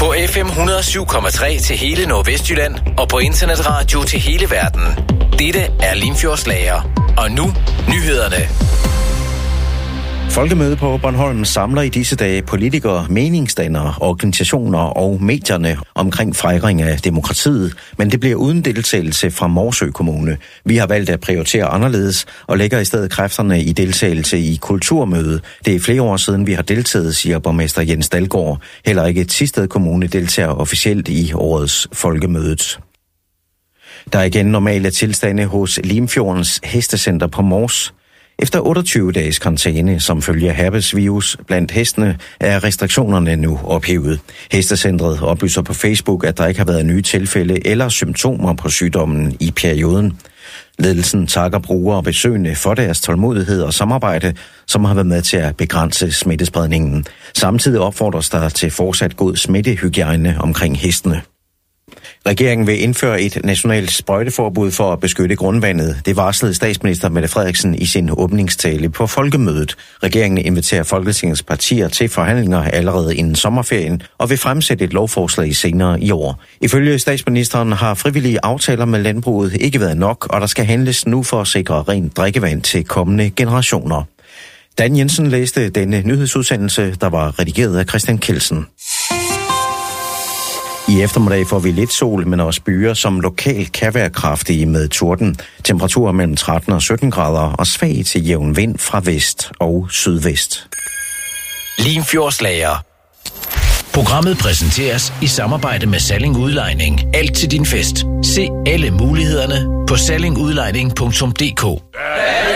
På FM 107,3 til hele Nordvestjylland og på internetradio til hele verden. Dette er Limfjordslager. Og nu nyhederne. Folkemødet på Bornholm samler i disse dage politikere, meningsdannere, organisationer og medierne omkring fejring af demokratiet, men det bliver uden deltagelse fra Morsø Kommune. Vi har valgt at prioritere anderledes og lægger i stedet kræfterne i deltagelse i kulturmødet. Det er flere år siden, vi har deltaget, siger borgmester Jens Dalgaard. Heller ikke Thisted Kommune deltager officielt i årets Folkemødet. Der er igen normale tilstande hos Limfjordens Hestecenter på Mors. Efter 28 dages karantæne som følge af herpesvirus blandt hestene, er restriktionerne nu ophævet. Hestecentret oplyser på Facebook, at der ikke har været nye tilfælde eller symptomer på sygdommen i perioden. Ledelsen takker brugere og besøgende for deres tålmodighed og samarbejde, som har været med til at begrænse smittespredningen. Samtidig opfordres der til fortsat god smittehygiejne omkring hestene. Regeringen vil indføre et nationalt sprøjteforbud for at beskytte grundvandet. Det varslede statsminister Mette Frederiksen i sin åbningstale på Folkemødet. Regeringen inviterer Folketingets partier til forhandlinger allerede inden sommerferien og vil fremsætte et lovforslag senere i år. Ifølge statsministeren har frivillige aftaler med landbruget ikke været nok, og der skal handles nu for at sikre rent drikkevand til kommende generationer. Dan Jensen læste denne nyhedsudsendelse, der var redigeret af Christian Kelsen. I eftermiddag får vi lidt sol, men også byer, som lokalt kan være kraftige med torden. Temperaturer mellem 13 og 17 grader og svag til jævn vind fra vest og sydvest. Limfjordslager. Programmet præsenteres i samarbejde med Salling Udlejning. Alt til din fest. Se alle mulighederne på sallingudlejning.dk.